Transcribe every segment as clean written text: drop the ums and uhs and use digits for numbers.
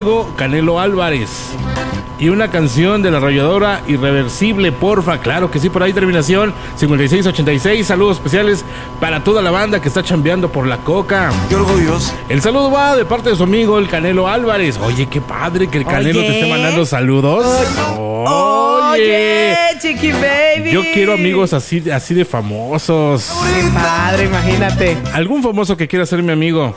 Canelo Álvarez. Y una canción de la arrolladora Irreversible, porfa. Claro que sí, por ahí terminación 5686. Saludos especiales para toda la banda que está chambeando por la coca. Qué orgulloso. El saludo va de parte de su amigo, el Canelo Álvarez. Oye, qué padre que el Canelo te esté mandando saludos. Oye, Chiqui Baby. Yo quiero amigos así de famosos. Qué padre, imagínate. ¿Algún famoso que quiera ser mi amigo?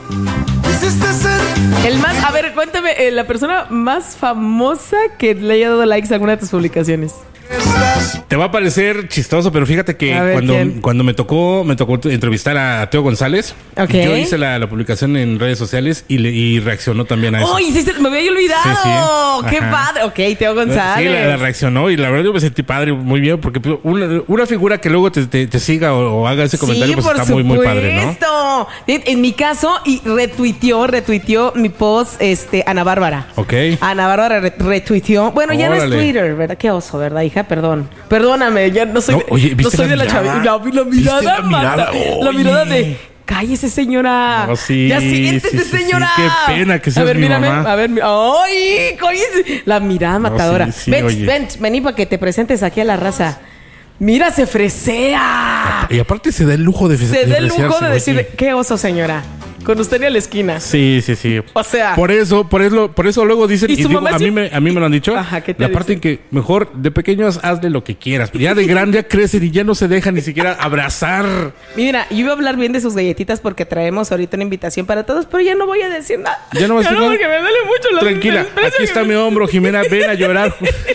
El más, a ver, cuéntame, la persona más famosa que le haya dado likes a alguna de tus publicaciones. Te va a parecer chistoso, pero fíjate que cuando me tocó entrevistar a Teo González, okay, yo hice la publicación en redes sociales y reaccionó también a eso. ¡Ay, sí, me había olvidado! Sí. ¡Qué padre! Ok, Teo González. Sí, la reaccionó y la verdad yo me sentí padre, muy bien, porque una figura que luego te siga o haga ese comentario, sí, pues está muy, muy padre, ¿no? En mi caso, y retuiteó mi post, Ana Bárbara. Ok. Ana Bárbara retuiteó. Bueno, ya no es Órale. Twitter, ¿verdad? Qué oso, ¿verdad, hija? Perdóname, ya no soy, oye, no soy de la mirada? chavita. La mirada mata. La mirada de... Cállese, señora. No, sí, ya siéntese, señora. Sí, qué pena que seas mi mamá. A ver, ¡ay! Cállese. La mirada matadora. Sí, vení para que te presentes aquí a la raza. Mira, se fresea. Y aparte se da el lujo de decir, qué oso, señora. Con usted ni a la esquina. Sí. O sea. Por eso luego dicen, y digo, a mí me lo han dicho. Ajá, ¿qué te la parte en que mejor de pequeños hazle lo que quieras. Ya de grande ya crecen y ya no se dejan ni siquiera abrazar. Mira, yo iba a hablar bien de sus galletitas porque traemos ahorita una invitación para todos, pero ya no voy a decir nada. Ya no vas a decir nada. Porque me duele mucho la Tranquila, aquí está mi hombro, Jimena, ven a llorar.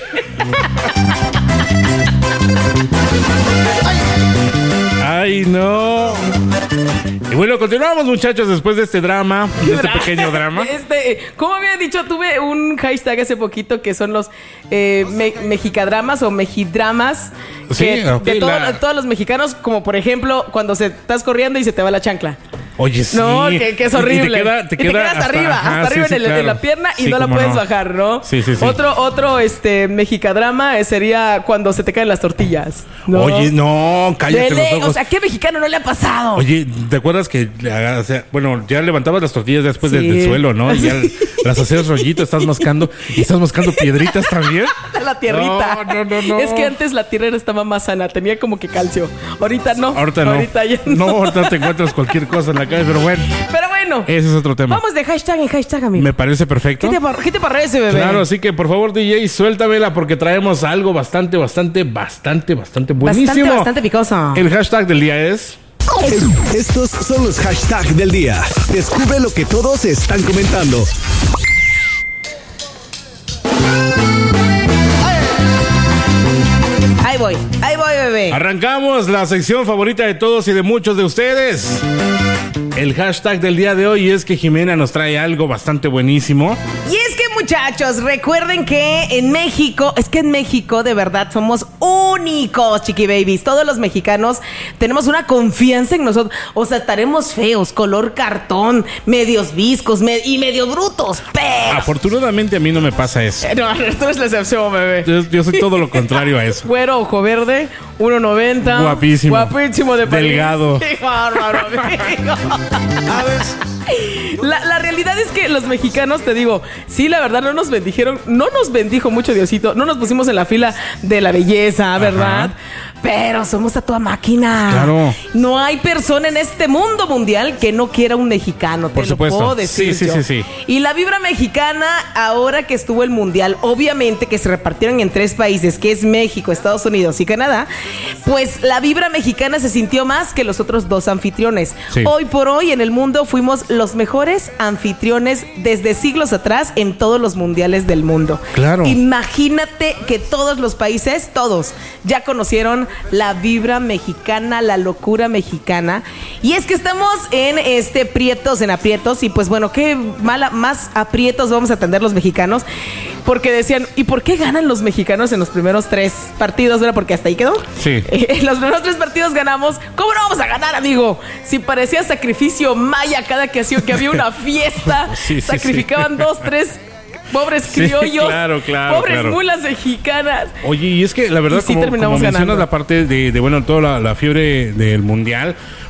Ay, no. Y bueno, continuamos, muchachos, después de este drama, de este pequeño drama. Como había dicho, tuve un hashtag hace poquito que son los mexicadramas o mejidramas. Sí, de todos los mexicanos, como por ejemplo, cuando estás corriendo y se te va la chancla. Oye, sí. No, que es horrible. Te queda hasta arriba, en la pierna y sí, no la puedes bajar, ¿no? Sí. Otro mexicadrama sería cuando se te caen las tortillas, ¿no? Oye, no, cállate los ojos. O sea, ¿qué mexicano no le ha pasado? Oye, ¿te acuerdas que, ya levantabas las tortillas después del suelo, ¿no? Y ya las hacías rollito, estás mascando piedritas también. La tierrita. No. Es que antes la tierra estaba más sana, tenía como que calcio. Ahorita no. Ahorita ya no. Ahorita te encuentras cualquier cosa en la calle, pero bueno. Ese es otro tema. Vamos de hashtag en hashtag, amigo. Me parece perfecto. ¿Qué te parece, bebé? Claro, así que por favor, DJ, suéltamela porque traemos algo bastante buenísimo. Bastante picoso. El hashtag del día es... Estos son los hashtags del día. Descubre lo que todos están comentando. Ahí voy, bebé. Arrancamos la sección favorita de todos y de muchos de ustedes. El hashtag del día de hoy es que Jimena nos trae algo bastante buenísimo. Y es que, muchachos, recuerden que en México de verdad somos únicos, chiqui babies. Todos los mexicanos tenemos una confianza en nosotros. O sea, estaremos feos, color cartón, medios viscos y medio brutos, pero... Afortunadamente a mí no me pasa eso. No, tú eres la excepción, bebé. Yo soy todo lo contrario a eso. Güero, ojo verde, 1.90. Guapísimo de París. Delgado. Qué bárbaro, amigo. La realidad es que los mexicanos, te digo, sí, la verdad no nos bendijo mucho Diosito, no nos pusimos en la fila de la belleza, ¿verdad? Ajá. Pero somos a toda máquina. Claro. No hay persona en este mundo mundial que no quiera un mexicano. Por supuesto. Lo puedo decir Sí. Y la vibra mexicana, ahora que estuvo el mundial, obviamente que se repartieron en 3 países, que es México, Estados Unidos y Canadá, pues la vibra mexicana se sintió más que los otros 2 anfitriones. Sí. Hoy por hoy en el mundo fuimos los mejores anfitriones desde siglos atrás en todos los mundiales del mundo. Claro. Imagínate que todos los países, todos, ya conocieron la vibra mexicana, la locura mexicana. Y es que estamos en prietos, en aprietos. Y pues bueno, qué más aprietos vamos a tener los mexicanos. Porque decían, ¿y por qué ganan los mexicanos en los primeros 3 partidos? ¿Verdad? Porque hasta ahí quedó. Sí. En los primeros 3 partidos ganamos. ¿Cómo no vamos a ganar, amigo? Si parecía sacrificio maya cada que había una fiesta. Sacrificaban 2, 3 pobres criollos, pobres mulas mexicanas. Oye, y es que la verdad, como mencionas la parte de toda la fiebre del mundial,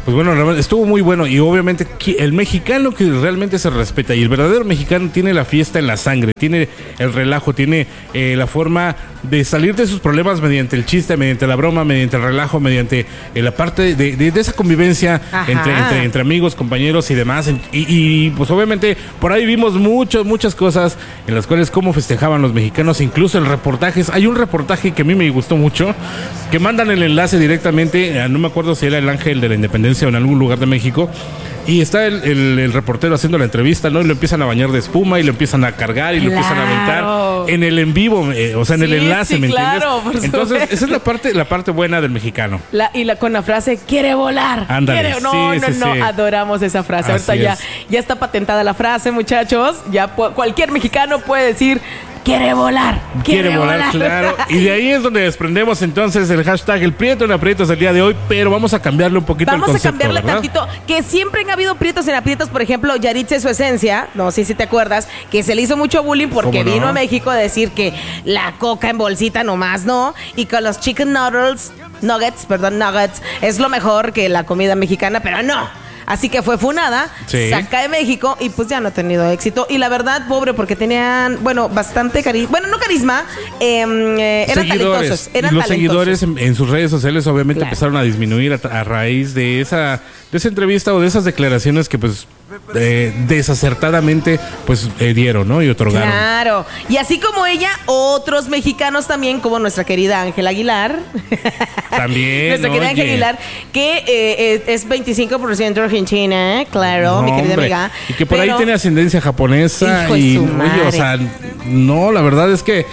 Pues bueno, estuvo muy bueno y obviamente el mexicano que realmente se respeta y el verdadero mexicano tiene la fiesta en la sangre, tiene el relajo, tiene la forma de salir de sus problemas mediante el chiste, mediante la broma, mediante el relajo, mediante la parte de esa convivencia entre amigos, compañeros y demás. Y pues obviamente por ahí vimos muchas cosas en las cuales cómo festejaban los mexicanos, incluso en reportajes. Hay un reportaje que a mí me gustó mucho, que mandan el enlace directamente, no me acuerdo si era el Ángel de la Independencia o en algún lugar de México, y está el reportero haciendo la entrevista, ¿no? Y lo empiezan a bañar de espuma y lo empiezan a cargar y lo empiezan a aventar en el en vivo, o sea, en el enlace, ¿me entiendes? Entonces, esa es la parte buena del mexicano. Con la frase, quiere volar. Ándale, no, adoramos esa frase. Ahorita ya está patentada la frase, muchachos. Ya cualquier mexicano puede decir, quiere volar. Quiere volar, claro. Y de ahí es donde desprendemos entonces el hashtag El Prieto en Aprietos el día de hoy, pero vamos a cambiarle un poquito el concepto, vamos a cambiarle tantito, que siempre han habido prietos en aprietos. Por ejemplo, Yaritza Su Esencia, no sé si te acuerdas, que se le hizo mucho bullying porque vino a México a decir que la coca en bolsita nomás no, y con los chicken nuggets es lo mejor que la comida mexicana, pero no. Así que fue funada, saca de México y pues ya no ha tenido éxito. Y la verdad, pobre, porque tenían, bastante carisma. Bueno, no carisma, eran talentosos. Los seguidores en sus redes sociales obviamente empezaron a disminuir a raíz de esa entrevista o de esas declaraciones que pues desacertadamente pues dieron, ¿no? Y otorgaron. Claro. Y así como ella, otros mexicanos también, como nuestra querida Ángela Aguilar. También. Nuestra querida Ángela Aguilar, que es 25% argentina, claro, mi querida amiga. Y que por ahí tiene ascendencia japonesa. Y oye, o sea, no, la verdad es que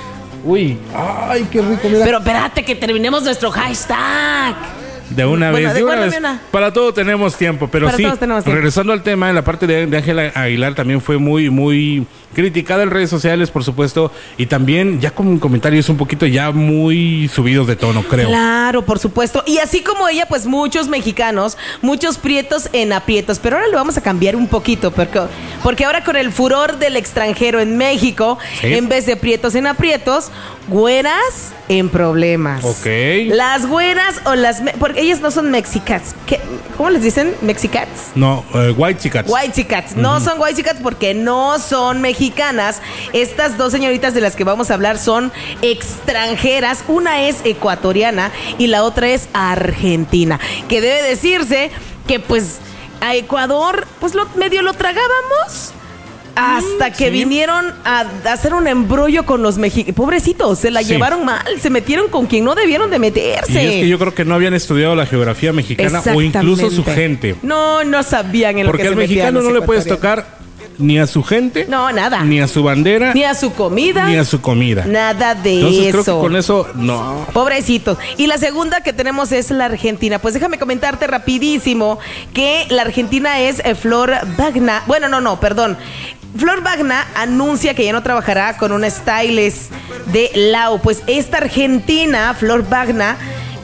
ay, qué rico, mira. Pero espérate que terminemos nuestro hashtag. De una vez. Para todo tenemos tiempo, pero regresando al tema, en la parte de Ángela Aguilar también fue muy criticada en redes sociales, por supuesto, y también ya con comentarios un poquito ya muy subidos de tono, creo. Claro, por supuesto. Y así como ella, pues muchos mexicanos, muchos prietos en aprietos, pero ahora lo vamos a cambiar un poquito, porque ahora con el furor del extranjero en México, en vez de prietos en aprietos, güeras en problemas. Ok. Las güeras o porque ellas no son mexicats. ¿Cómo les dicen? ¿Mexicats? No, whitexicats. Whitexicats. No son whitexicats porque no son mexicanas. Estas dos señoritas de las que vamos a hablar son extranjeras. Una es ecuatoriana y la otra es argentina. Que debe decirse que pues a Ecuador pues medio lo tragábamos. Hasta que vinieron a hacer un embrollo con los mexicanos. Pobrecitos, se la llevaron mal, se metieron con quien no debieron de meterse. Y es que yo creo que no habían estudiado la geografía mexicana o incluso su gente. No sabían en lo que se metían. Porque al mexicano no le puedes tocar ni a su gente. No, nada. Ni a su bandera. Ni a su comida. Ni a su comida. Nada de Entonces, eso. Creo que con eso, no. Pobrecitos. Y la segunda que tenemos es la Argentina. Pues déjame comentarte rapidísimo que la Argentina es Flor Bagna. Bueno, perdón. Flor Bagna anuncia que ya no trabajará con una stylist de Lau. Pues esta argentina, Flor Bagna,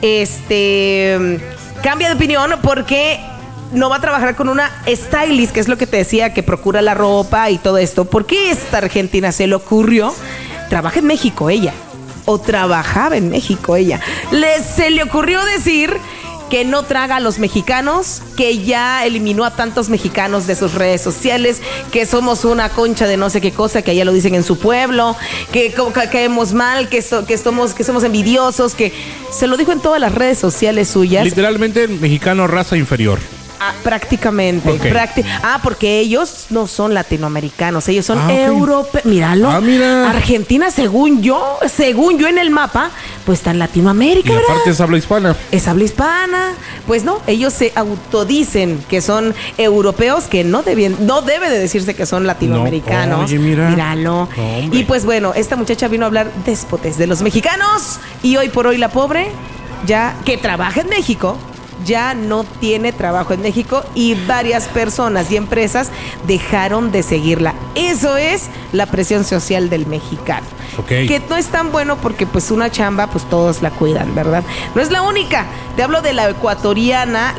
cambia de opinión porque no va a trabajar con una stylist, que es lo que te decía, que procura la ropa y todo esto. ¿Por qué esta argentina se le ocurrió? Trabaja en México ella, o trabajaba en México ella. Se le ocurrió decir que no traga a los mexicanos, que ya eliminó a tantos mexicanos de sus redes sociales, que somos una concha de no sé qué cosa, que allá lo dicen en su pueblo, que caemos mal, que somos envidiosos, que se lo dijo en todas las redes sociales suyas. Literalmente mexicano raza inferior. Prácticamente. Okay. Porque ellos no son latinoamericanos, ellos son europeos. Míralo. Mira. Argentina, según yo en el mapa, pues está en Latinoamérica, y ¿verdad? aparte es habla hispana. Es habla hispana. Pues no, ellos se autodicen que son europeos, que no debe de decirse que son latinoamericanos. No. Oye, míralo. No, y pues bueno, esta muchacha vino a hablar déspotes de los mexicanos, y hoy por hoy la pobre, ya que trabaja en México, ya no tiene trabajo en México y varias personas y empresas dejaron de seguirla. Eso es la presión social del mexicano. Okay. Que no es tan bueno porque pues una chamba pues todos la cuidan, ¿verdad? No es la única. Te hablo de la ecuatoriana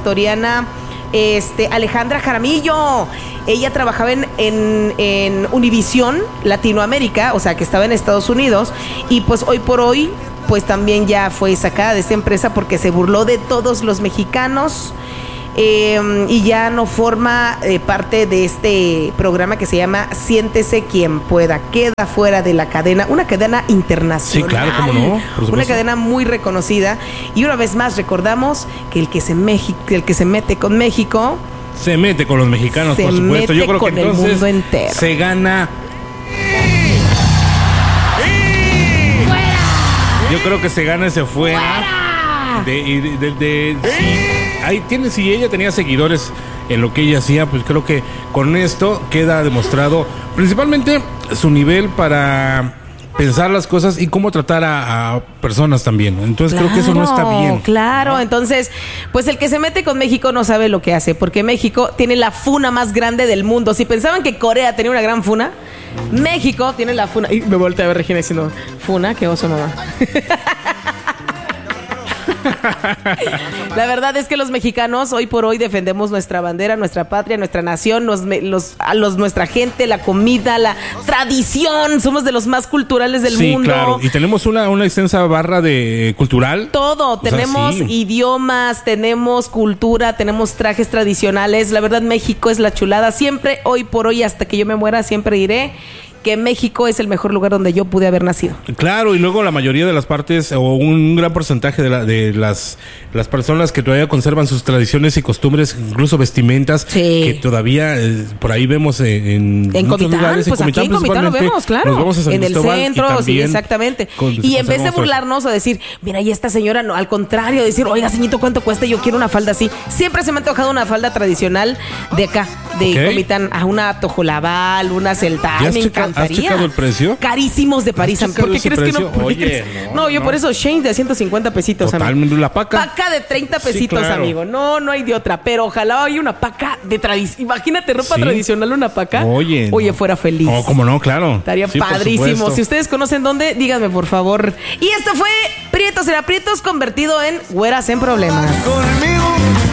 Alejandra Jaramillo. Ella trabajaba en Univisión Latinoamérica, o sea que estaba en Estados Unidos, y pues hoy por hoy pues también ya fue sacada de esta empresa porque se burló de todos los mexicanos y ya no forma parte de este programa que se llama Siéntese Quien Pueda. Queda fuera de la cadena, una cadena internacional. Sí, claro, cómo no, por supuesto. Una cadena muy reconocida. Y una vez más recordamos que el que se mete con México se mete con los mexicanos, se por supuesto. Yo creo con que entonces el mundo entero. se gana. Yo creo que se gana ese fuera. Si ella tenía seguidores en lo que ella hacía, pues creo que con esto queda demostrado principalmente su nivel para pensar las cosas y cómo tratar a personas también. Entonces creo que eso no está bien. Claro, entonces, pues el que se mete con México no sabe lo que hace, porque México tiene la funa más grande del mundo. Si pensaban que Corea tenía una gran funa, México tiene la funa. Y me volteé a ver Regina diciendo, funa, qué oso, mamá. La verdad es que los mexicanos hoy por hoy defendemos nuestra bandera, nuestra patria, nuestra nación, nuestra gente, la comida, la tradición. Somos de los más culturales del mundo. Sí, claro. Y tenemos una extensa barra de cultural. Todo. Tenemos idiomas, tenemos cultura, tenemos trajes tradicionales. La verdad, México es la chulada. Siempre, hoy por hoy, hasta que yo me muera, siempre diré que México es el mejor lugar donde yo pude haber nacido. Claro, y luego la mayoría de las partes, o un gran porcentaje de las personas que todavía conservan sus tradiciones y costumbres, incluso vestimentas, que todavía por ahí vemos en muchos Comitán, lugares. Pues aquí en Comitán lo vemos, claro. Nos vemos a San en Cristóbal, el centro, sí, exactamente. Y en vez de burlarnos o decir, mira, y esta señora, no, al contrario, decir, oiga, señorito, ¿cuánto cuesta? Yo quiero una falda así. Siempre se me ha antojado una falda tradicional de acá, de Comitán, a una tojolabal, una celtal, me encantaría. ¿Has checado el precio? Carísimos de París. ¿Por qué crees precio? que no? Oye, no, yo por eso Shane de 150 pesitos. Totalmente, la paca. Paca de 30 pesitos, claro. Amigo. No hay de otra. Pero ojalá haya una paca de tradición. Imagínate, ropa tradicional, una paca. Oye, fuera feliz. Cómo no, claro. Estaría padrísimo. Si ustedes conocen dónde, díganme, por favor. Y esto fue Prietos en Aprietos, convertido en Güeras en Problemas. Conmigo.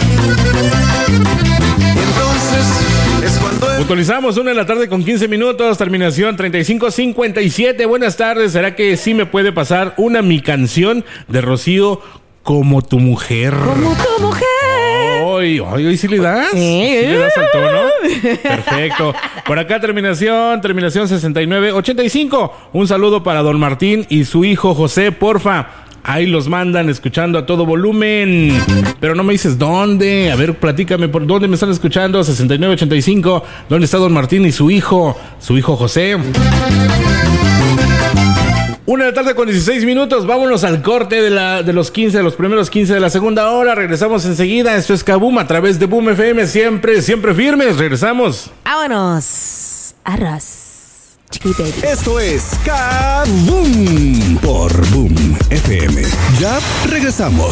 Puntualizamos 1:15 p.m, terminación 3557. Buenas tardes. ¿Será que sí me puede pasar mi canción de Rocío, Como tu mujer? Como tu mujer. Hoy sí le das. Sí le das al tono. Perfecto. Por acá terminación 6985. Un saludo para don Martín y su hijo José, porfa. Ahí los mandan escuchando a todo volumen. Pero no me dices dónde. A ver, platícame por dónde me están escuchando. 6985. ¿Dónde está don Martín y su hijo José? 1:16 p.m. Vámonos al corte de los primeros 15 de la segunda hora. Regresamos enseguida. Esto es Kaboom a través de Boom FM. Siempre firmes. Regresamos. Vámonos. Arras. Esto es Kaboom por Boom FM. Ya regresamos.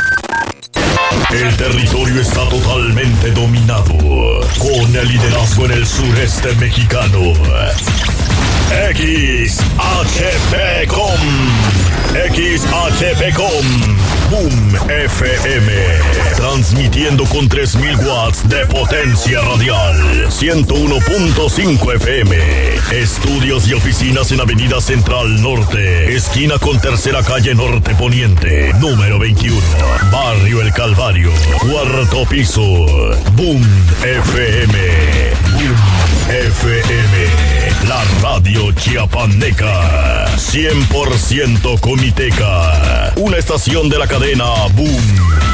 El territorio está totalmente dominado con el liderazgo en el sureste mexicano. XHPcom Boom FM, transmitiendo con 3000 watts de potencia radial, 101.5 FM. Estudios y oficinas en Avenida Central Norte, esquina con Tercera Calle Norte Poniente, número 21, Barrio El Calvario, cuarto piso. Boom FM. Boom FM. La radio chiapaneca, 100% comiteca. Una estación de la cadena Boom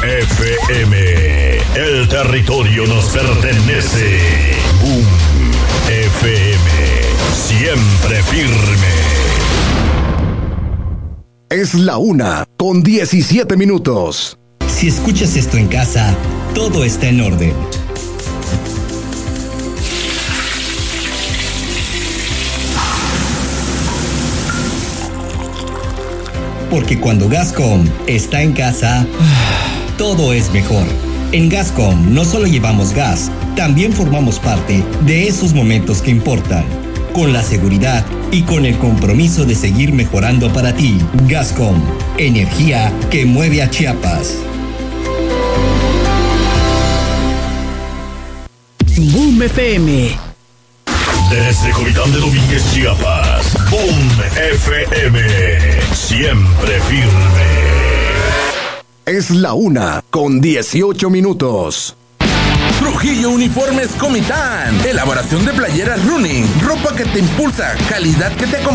FM. El territorio nos pertenece. Boom FM. Siempre firme. Es la 1:17 p.m. Si escuchas esto en casa, todo está en orden. Porque cuando Gascom está en casa, todo es mejor. En Gascom no solo llevamos gas, también formamos parte de esos momentos que importan. Con la seguridad y con el compromiso de seguir mejorando para ti. Gascom, energía que mueve a Chiapas. Boom FM. Desde Comitán de Domínguez, Chiapas, Boom FM, siempre firme. Es la 1:18 p.m. Trujillo Uniformes Comitán. Elaboración de playeras running. Ropa que te impulsa, calidad que te acompaña.